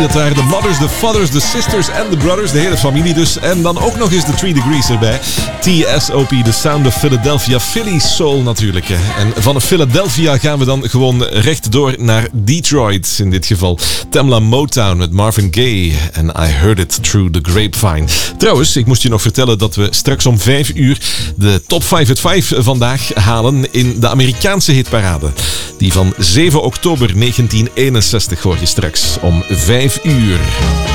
Dat waren de Mothers, de Fathers, de Sisters en de Brothers. De hele familie dus. En dan ook nog eens de 3 Degrees erbij. TSOP, The Sound of Philadelphia. Philly Soul natuurlijk. En van Philadelphia gaan we dan gewoon rechtdoor naar Detroit. In dit geval Tamla Motown met Marvin Gaye. En I Heard It Through the Grapevine. Trouwens, ik moest je nog vertellen dat we straks om 5 uur de Top 5 at 5 vandaag halen in de Amerikaanse hitparade. Die van 7 oktober 1961 hoor je straks om 5 uur.